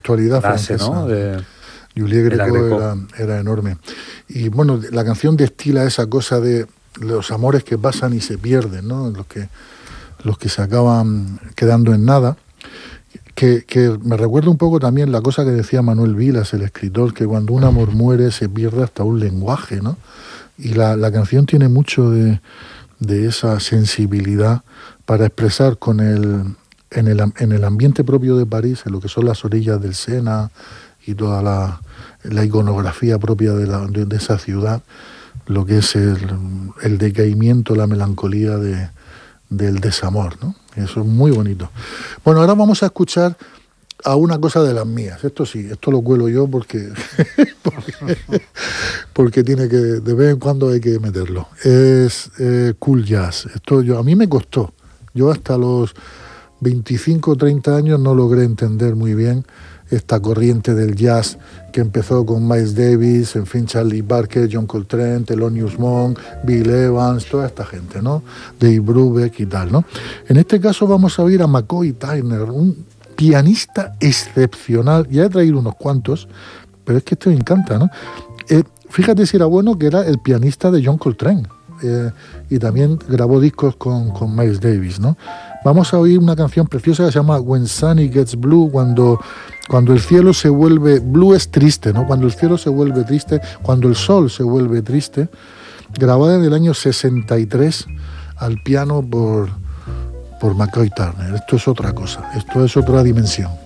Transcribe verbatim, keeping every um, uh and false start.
actualidad base, francesa, ¿no? De, Julie de la Greco Greco. era, era enorme. Y bueno, la canción destila esa cosa de los amores que pasan y se pierden, ¿no? Los que, los que se acaban quedando en nada. Que, que me recuerda un poco también la cosa que decía Manuel Vilas, el escritor, que cuando un amor muere se pierde hasta un lenguaje, ¿no? Y la, la canción tiene mucho de, de esa sensibilidad para expresar con el, en, el, en el ambiente propio de París, en lo que son las orillas del Sena y toda la, la iconografía propia de, la, de, de esa ciudad, lo que es el, el decaimiento, la melancolía de, del desamor, ¿no? Eso es muy bonito. Bueno, ahora vamos a escuchar a una cosa de las mías. Esto sí, esto lo cuelo yo porque porque, porque tiene que, de vez en cuando hay que meterlo. Es eh, cool jazz. Esto yo, a mí me costó. Yo hasta los veinticinco o treinta años no logré entender muy bien esta corriente del jazz que empezó con Miles Davis, en fin, Charlie Parker, John Coltrane, Thelonious Monk, Bill Evans, toda esta gente, ¿no? Dave Brubeck y tal, ¿no? En este caso vamos a oír a McCoy Tyner, un pianista excepcional. Ya he traído unos cuantos, pero es que este me encanta, ¿no? Eh, fíjate si era bueno que era el pianista de John Coltrane. Eh, y también grabó discos con, con Miles Davis, ¿no? Vamos a oír una canción preciosa que se llama When Sunny Gets Blue, cuando, cuando el cielo se vuelve... Blue es triste, ¿no? Cuando el cielo se vuelve triste, cuando el sol se vuelve triste, grabada en el año sesenta y tres al piano por, por McCoy Tyner. Esto es otra cosa, esto es otra dimensión.